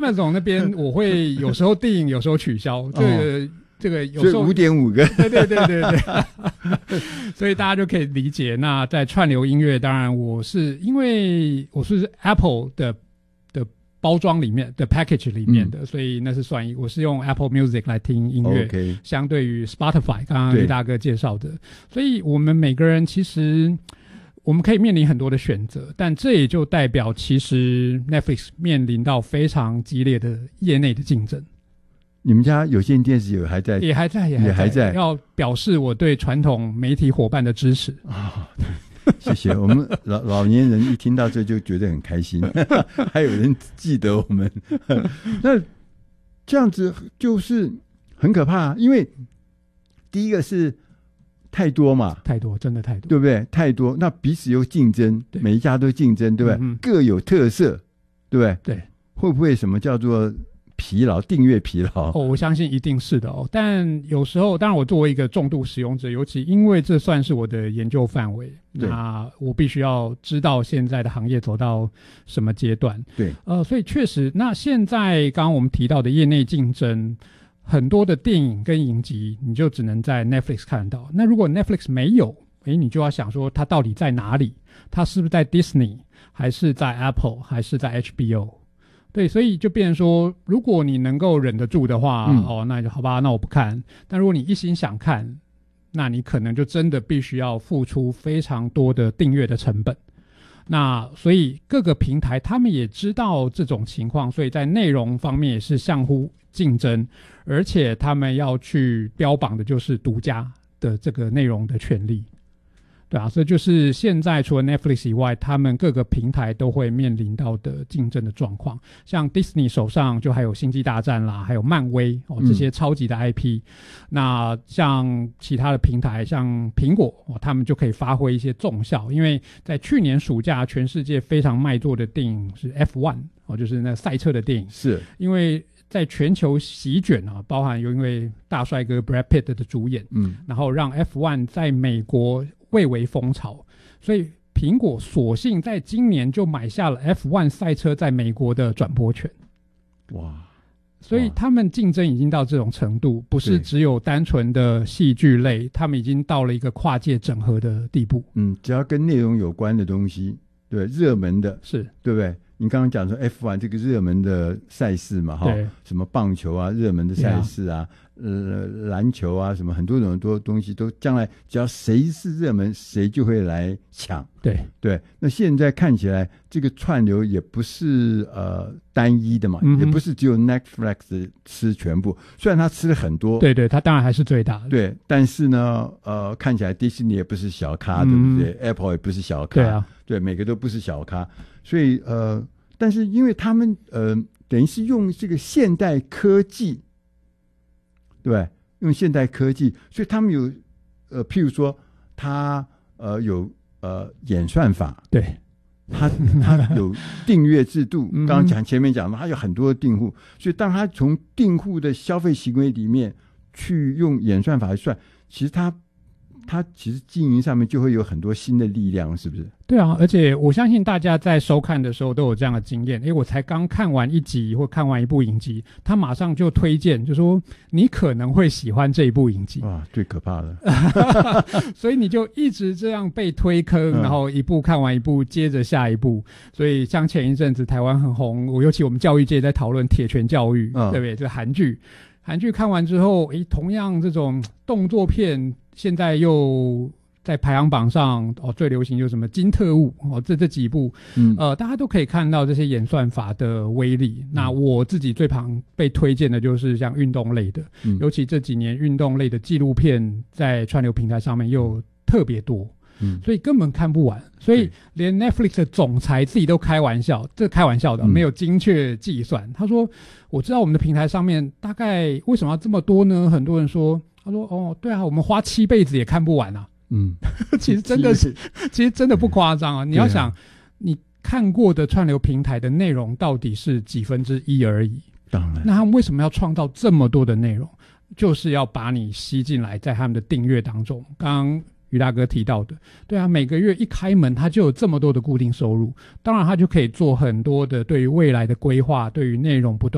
那种那边我会有时候订，有时候取消，这个有时候 5.5个， 对，所以大家就可以理解。那在串流音乐，当然因为我是 Apple 的包装里面的 package 里面的，所以那是我是用 Apple Music 来听音乐，相对于 Spotify 刚刚李大哥介绍的，所以我们每个人其实我们可以面临很多的选择，但这也就代表其实 Netflix 面临到非常激烈的业内的竞争。 你们家有线电视也还在， 要表示我对传统媒体伙伴的支持谢谢。我们老年人一听到这就觉得很开心，还有人记得我们。那这样子就是很可怕，因为第一个是太多嘛， 太多，真的太多， 对不对？太多，那彼此又竞争，每一家都竞争，对不对？各有特色，对不对？ 对， 会不会什么叫做疲劳，订阅疲劳？ 我相信一定是的但有时候，当然我作为一个重度使用者，尤其因为这算是我的研究范围，那我必须要知道现在的行业走到什么阶段。 对， 所以确实，那现在刚刚我们提到的业内竞争，很多的电影跟影集，你就只能在 Netflix 看到。那如果 Netflix 没有，你就要想说它到底在哪里？它是不是在 Disney， 还是在 Apple， 还是在 HBO？对，所以就变成说，如果你能够忍得住的话，那就好吧，那我不看。但如果你一心想看，那你可能就真的必须要付出非常多的订阅的成本。那所以各个平台他们也知道这种情况，所以在内容方面也是相互竞争，而且他们要去标榜的就是独家的这个内容的权利。对啊，所以就是现在除了 Netflix 以外，他们各个平台都会面临到的竞争的状况。像 Disney 手上就还有星际大战啦，还有漫威这些超级的 IP。那像其他的平台，像苹果他们就可以发挥一些重效，因为在去年暑假，全世界非常卖座的电影是 F1 就是那赛车的电影， 是因为在全球席卷包含因为大帅哥 Brad Pitt 的主演，然后让 F1 在美国蔚为风潮，所以苹果索性在今年就买下了 F1 赛车在美国的转播权。 哇！ 所以他们竞争已经到这种程度，不是只有单纯的戏剧类，他们已经到了一个跨界整合的地步。 只要跟内容有关的东西，对，热门的，是，对不对？你刚刚讲说 F1 这个热门的赛事嘛，什么棒球啊，热门的赛事啊，篮球啊，什么很多东西都将来只要谁是热门，谁就会来抢。对，那现在看起来这个串流也不是单一的嘛，也不是只有 Netflix 吃全部，虽然他吃了很多， 对，他当然还是最大的， 对，但是呢，看起来迪士尼也不是小咖，对不对？Apple 也不是小咖， 对啊， 对，每个都不是小咖，所以但是因为他们等于是用这个现代科技，对，用现代科技，所以他们有譬如说他有演算法， 对， 他有订阅制度，刚刚前面讲的，他有很多订户，所以当他从订户的消费行为里面去用演算法来算，其实他其实经营上面就会有很多新的力量，是不是？ 对啊，而且我相信大家在收看的时候都有这样的经验。我才刚看完一集或看完一部影集，他马上就推荐，就说你可能会喜欢这一部影集。 哇，最可怕的。 所以你就一直这样被推坑，然后一部看完一部，接着下一部。所以像前一阵子台湾很红，尤其我们教育界在讨论铁拳教育，对不对？这个韩剧看完之后，同样这种动作片现在又在排行榜上最流行就是什么金特务这几部，大家都可以看到这些演算法的威力。那我自己最常被推荐的就是像运动类的，尤其这几年运动类的纪录片在串流平台上面又特别多。所以根本看不完，所以连 Netflix 的总裁自己都开玩笑，这开玩笑的，没有精确计算。他说：“我知道我们的平台上面大概为什么要这么多呢？”很多人说：“他说对啊，我们花7辈子也看不完啊。”其实真的不夸张啊！你要想，你看过的串流平台的内容到底是1%而已。 当然， 那他们为什么要创造这么多的内容？就是要把你吸进来，在他们的订阅当中。刚刚于大哥提到的，对啊，每个月一开门他就有这么多的固定收入，当然他就可以做很多的对于未来的规划，对于内容不断